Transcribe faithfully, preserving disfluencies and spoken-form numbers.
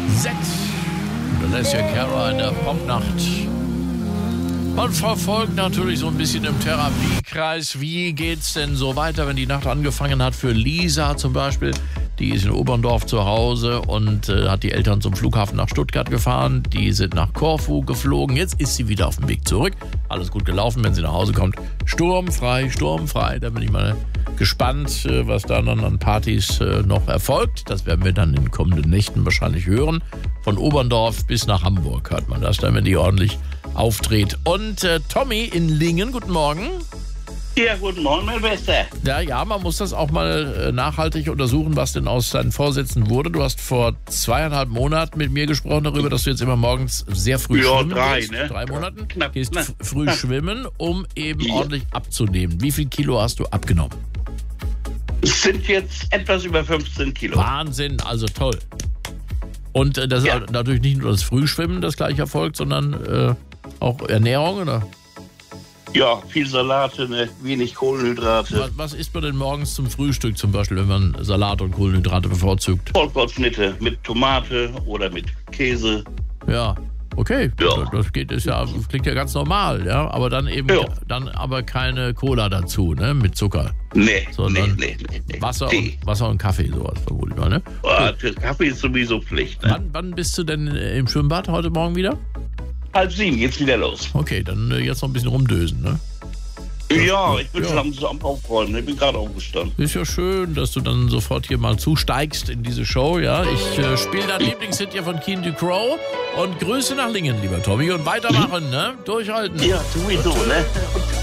Z. Alessia Cara in der Popnacht. Man verfolgt natürlich so ein bisschen im Therapiekreis, wie geht's denn so weiter, wenn die Nacht angefangen hat für Lisa zum Beispiel. Die ist in Oberndorf zu Hause und äh, hat die Eltern zum Flughafen nach Stuttgart gefahren. Die sind nach Korfu geflogen. Jetzt ist sie wieder auf dem Weg zurück. Alles gut gelaufen, wenn sie nach Hause kommt. Sturmfrei, sturmfrei. Da bin ich mal gespannt, äh, was da dann an Partys äh, noch erfolgt. Das werden wir dann in den kommenden Nächten wahrscheinlich hören. Von Oberndorf bis nach Hamburg hört man das dann, wenn die ordentlich auftritt. Und äh, Tommy in Lingen, guten Morgen. Ja, guten Morgen, mein Bester. Ja, ja, man muss das auch mal äh, nachhaltig untersuchen, was denn aus deinen Vorsätzen wurde. Du hast vor zweieinhalb Monaten mit mir gesprochen darüber, dass du jetzt immer morgens sehr früh Ja, schwimmen drei, gehst. ne? Drei Monaten. Knapp, Gehst knapp, f- früh knapp. schwimmen, um eben Ja. ordentlich abzunehmen. Wie viel Kilo hast du abgenommen? Es sind jetzt etwas über fünfzehn Kilo. Wahnsinn, also toll. Und äh, das Ja. ist natürlich nicht nur das Frühschwimmen, das gleich erfolgt, sondern äh, auch Ernährung, oder? Ja, viel Salate, ne? Wenig Kohlenhydrate. Was, was isst man denn morgens zum Frühstück zum Beispiel, wenn man Salat und Kohlenhydrate bevorzugt? Vollkornschnitte mit Tomate oder mit Käse. Ja, okay. Ja. Das geht, ist ja, klingt ja ganz normal, ja. Aber dann eben, Ja. dann aber keine Cola dazu, ne? Mit Zucker. Nee, Sondern nee, nee, nee, nee. Wasser Tee. und, Wasser und Kaffee, sowas vermutlich mal, ne? Ah, Kaffee ist sowieso Pflicht, ne? Wann, wann bist du denn äh, im Schwimmbad heute Morgen wieder? Halb sieben geht's wieder los. Okay, dann äh, jetzt noch ein bisschen rumdösen, ne? Ja, ich bin Ja. schon am, am Aufräumen. Ich bin gerade aufgestanden. Ist ja schön, dass du dann sofort hier mal zusteigst in diese Show, ja. Ich äh, spiele dein Lieblingshit hier von Keen Ducrow und Grüße nach Lingen, lieber Tommy. Und weitermachen, ne? Durchhalten. Ja, sowieso, ne? Und